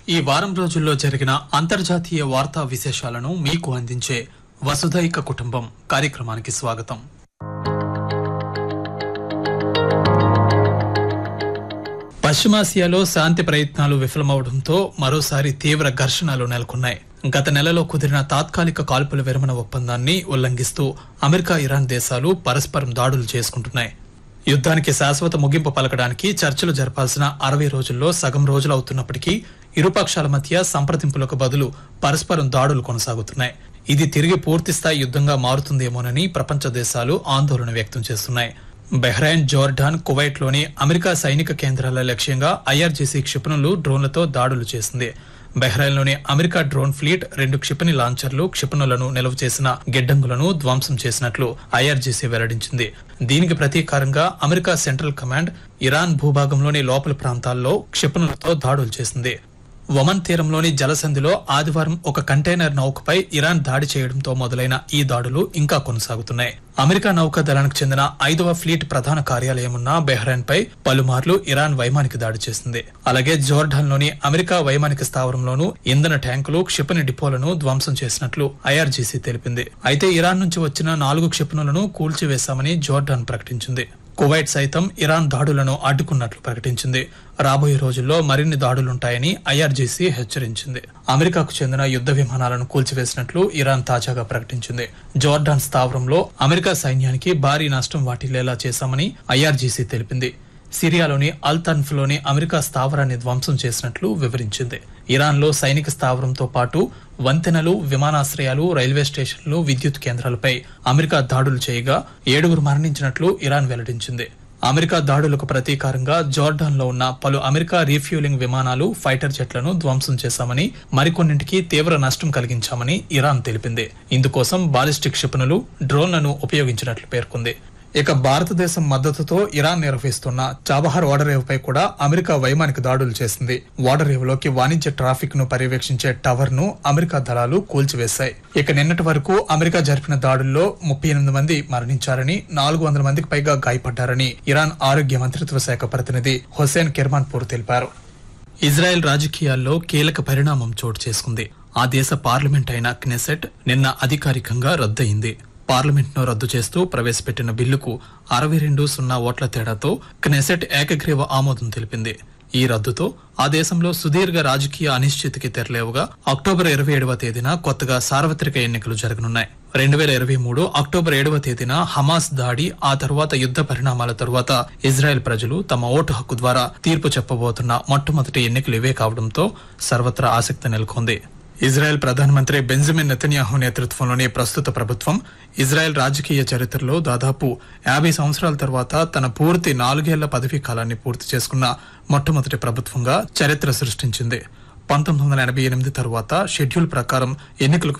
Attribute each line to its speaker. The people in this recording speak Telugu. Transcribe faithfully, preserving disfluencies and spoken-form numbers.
Speaker 1: ఈ వారం రోజుల్లో జరిగిన అంతర్జాతీయ వార్తా విశేషాలను మీకు అందించే వసుధైక కుటుంబం కార్యక్రమానికి స్వాగతం. పశ్చిమాసియాలో శాంతి ప్రయత్నాలు విఫలమవడంతో మరోసారి తీవ్ర ఘర్షణలు నెలకొన్నాయి. గత నెలలో కుదిరిన తాత్కాలిక కాల్పుల విరమణ ఒప్పందాన్ని ఉల్లంఘిస్తూ అమెరికా, ఇరాన్ దేశాలు పరస్పరం దాడులు చేసుకుంటున్నాయి. యుద్ధానికి శాశ్వత ముగింపు పలకడానికి చర్చలు జరపాల్సిన అరవై రోజుల్లో సగం రోజులవుతున్నప్పటికీ ఇరుపక్షాల మధ్య సంప్రదింపులకు బదులు పరస్పరం దాడులు కొనసాగుతున్నాయి. ఇది తిరిగి పూర్తిస్థాయి యుద్ధంగా మారుతుందేమోనని ప్రపంచ దేశాలు ఆందోళన వ్యక్తం చేస్తున్నాయి. బహ్రెయిన్, జోర్డాన్, కువైట్ లోని అమెరికా సైనిక కేంద్రాల లక్ష్యంగా ఐఆర్జీసీ క్షిపణులు డ్రోన్లతో దాడులు చేసింది. బహ్రెయిన్ లోని అమెరికా డ్రోన్ ఫ్లీట్ రెండు క్షిపణి లాంచర్లు క్షిపణులను నిల్వ చేసిన గిడ్డంగులను ధ్వంసం చేసినట్లు ఐఆర్జీసీ వెల్లడించింది. దీనికి ప్రతీకారంగా అమెరికా సెంట్రల్ కమాండ్ ఇరాన్ భూభాగంలోని లోపల ప్రాంతాల్లో క్షిపణులతో దాడులు చేసింది. ఒమన్ తీరంలోని జలసంధిలో ఆదివారం ఒక కంటైనర్ నౌకపై ఇరాన్ దాడి చేయడంతో మొదలైన ఈ దాడులు ఇంకా కొనసాగుతున్నాయి. అమెరికా నౌకా దళానికి చెందిన ఐదవ ఫ్లీట్ ప్రధాన కార్యాలయం ఉన్న బహ్రెయిన్ పై పలుమార్లు ఇరాన్ వైమానిక దాడి చేసింది. అలాగే జోర్డాన్ లోని అమెరికా వైమానిక స్థావరంలోనూ ఇంధన ట్యాంకులు, క్షిపణి డిపోలను ధ్వంసం చేసినట్లు ఐఆర్జీసీ తెలిపింది. అయితే ఇరాన్ నుంచి వచ్చిన నాలుగు క్షిపణులను కూల్చివేశామని జోర్డాన్ ప్రకటించింది. కువైట్ సైతం ఇరాన్ దాడులను అడ్డుకున్నట్లు ప్రకటించింది. రాబోయే రోజుల్లో మరిన్ని దాడులుంటాయని ఐఆర్జీసీ హెచ్చరించింది. అమెరికాకు చెందిన యుద్ధ విమానాలను కూల్చివేసినట్లు ఇరాన్ తాజాగా ప్రకటించింది. జోర్డాన్ స్థావరంలో అమెరికా సైన్యానికి భారీ నష్టం వాటిల్లేలా చేశామని ఐఆర్జీసీ తెలిపింది. సిరియాలోని అల్ తన్ఫ్ లోని అమెరికా స్థావరాన్ని ధ్వంసం చేసినట్లు వివరించింది. ఇరాన్ లో సైనిక స్థావరంతో పాటు వంతెనలు, విమానాశ్రయాలు, రైల్వే స్టేషన్లు, విద్యుత్ కేంద్రాలపై అమెరికా దాడులు చేయగా ఏడుగురు మరణించినట్లు ఇరాన్ వెల్లడించింది. అమెరికా దాడులకు ప్రతీకారంగా జోర్డాన్ లో ఉన్న పలు అమెరికా రీఫ్యూలింగ్ విమానాలు, ఫైటర్ జెట్లను ధ్వంసం చేశామని, మరికొన్నింటికి తీవ్ర నష్టం కలిగించామని ఇరాన్ తెలిపింది. ఇందుకోసం బాలిస్టిక్ క్షిపణులు, డ్రోన్లను ఉపయోగించినట్లు పేర్కొంది. ఇక భారతదేశం మద్దతుతో ఇరాన్ నిర్వహిస్తున్న చాబహార్ ఓడరేవు పై కూడా అమెరికా వైమానిక దాడులు చేసింది. ఓడరేవులోకి వాణిజ్య ట్రాఫిక్ ను పర్యవేక్షించే టవర్ ను అమెరికా దళాలు కూల్చివేశాయి. ఇక నిన్నటి వరకు అమెరికా జరిపిన దాడుల్లో ముప్పై ఎనిమిది మంది మరణించారని, నాలుగు వందల మందికి పైగా గాయపడ్డారని ఇరాన్ ఆరోగ్య మంత్రిత్వ శాఖ ప్రతినిధి హుస్సేన్ కిర్మాన్పూర్ తెలిపారు. ఇజ్రాయెల్ రాజకీయాల్లో కీలక పరిణామం చోటు చేసుకుంది. ఆ దేశ పార్లమెంట్ అయిన క్నెసెట్ నిన్న అధికారికంగా రద్దయింది. పార్లమెంట్ ను రద్దు చేస్తూ ప్రవేశపెట్టిన బిల్లుకు అరవై రెండు సున్నా ఓట్ల తేడాతో క్నెసెట్ ఏకగ్రీవ ఆమోదం తెలిపింది. ఈ రద్దుతో ఆ దేశంలో సుదీర్ఘ రాజకీయ అనిశ్చితికి తెరలేవుగా అక్టోబర్ ఇరవై ఏడవ తేదీన కొత్తగా సార్వత్రిక ఎన్నికలు జరగనున్నాయి. రెండు వేల ఇరవై మూడు అక్టోబర్ ఏడవ తేదీన హమాస్ దాడి, ఆ తర్వాత యుద్ధ పరిణామాల తరువాత ఇజ్రాయెల్ ప్రజలు తమ ఓటు హక్కు ద్వారా తీర్పు చెప్పబోతున్న మొట్టమొదటి ఎన్నికలు ఇవే కావడంతో సర్వత్రా ఆసక్తి నెలకొంది. ఇజ్రాయెల్ ప్రధానమంత్రి బెంజమిన్ నెతన్యాహు నేతృత్వంలోని ప్రస్తుత ప్రభుత్వం ఇజ్రాయెల్ రాజకీయ చరిత్రలో దాదాపు యాభై సంవత్సరాల తర్వాత తన పూర్తి నాలుగేళ్ల పదవీ కాలాన్ని పూర్తి చేసుకున్న మొట్టమొదటి ప్రభుత్వంగా చరిత్ర సృష్టించింది. పంతొమ్మిది వందల ఎనభై ఎనిమిది తరువాత షెడ్యూల్ ప్రకారం ఎన్నికలకు